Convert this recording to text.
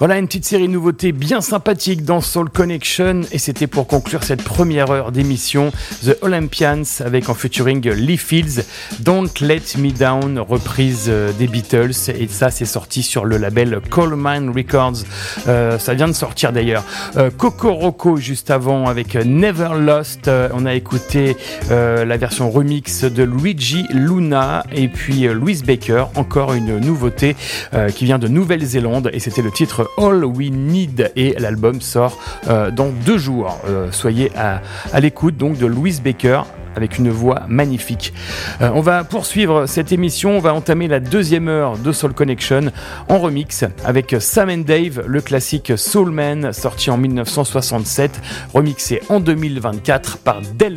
Voilà une petite série de nouveautés bien sympathiques dans Soul Connection, et c'était pour conclure cette première heure d'émission The Olympians avec en featuring Lee Fields, Don't Let Me Down, reprise des Beatles, et ça c'est sorti sur le label Colemine Records. Ça vient de sortir d'ailleurs. Coco Roco juste avant avec Never Lost. On a écouté la version remix de Luigi Luna, et puis Louise Baker, encore une nouveauté qui vient de Nouvelle-Zélande, et c'était le titre All We Need, et l'album sort dans 2 jours. Soyez à l'écoute donc de Louise Baker avec une voix magnifique. On va poursuivre cette émission, on va entamer la 2e heure de Soul Connection en remix avec Sam and Dave, le classique Soul Man sorti en 1967, remixé en 2024 par Del